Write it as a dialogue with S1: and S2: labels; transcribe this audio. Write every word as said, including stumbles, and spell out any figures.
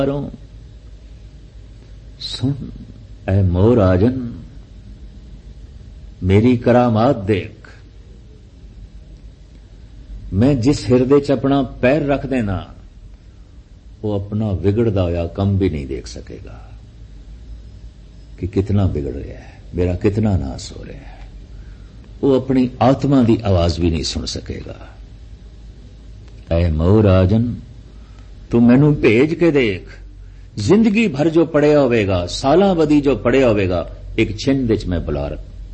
S1: सुन ऐ मोहराजन, मेरी करामात देख। मैं जिस हिरदे च अपना पैर रख देना, वो अपना बिगड़दा होया कम भी नहीं देख सकेगा कि कितना बिगड़ गया है, मेरा कितना नाश हो रहा है। वो अपनी आत्मा की आवाज भी नहीं सुन सकेगा। ऐ मोहराजन, तू मैनू भेज के देख, जिंदगी भर जो पढ़िया होवेगा, सालां बदी जो पढ़िया होवेगा, एक छिंद विच मैं बुला